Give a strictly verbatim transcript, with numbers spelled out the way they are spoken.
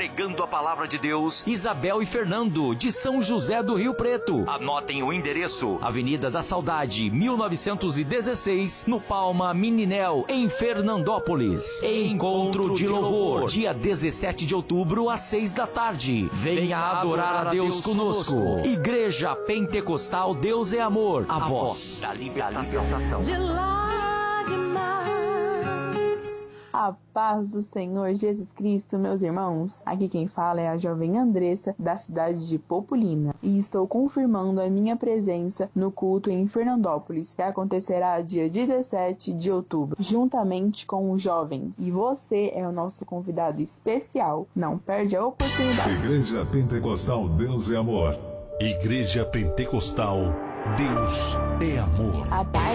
pregando a palavra de Deus, Isabel e Fernando, de São José do Rio Preto. Anotem o endereço: Avenida da Saudade, mil novecentos e dezesseis, no Palma Mininel, em Fernandópolis. Encontro de Louvor, dia dezessete de outubro, às seis da tarde. Venha adorar a Deus conosco. Igreja Pentecostal Deus é Amor, a voz da libertação. De lágrimas. A paz do Senhor Jesus Cristo, meus irmãos. Aqui quem fala é a jovem Andressa, da cidade de Populina, e estou confirmando a minha presença no culto em Fernandópolis, que acontecerá dia dezessete de outubro, juntamente com os jovens. E você é o nosso convidado especial. Não perde a oportunidade. Igreja Pentecostal Deus é Amor. Igreja Pentecostal Deus é Amor. A paz